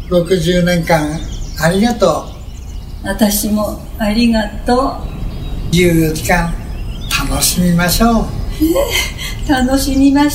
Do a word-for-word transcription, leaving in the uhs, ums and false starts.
ろくじゅうねんかんありがとう。 私もありがとう。 じゅうよじかん楽しみましょう。 楽しみましょう。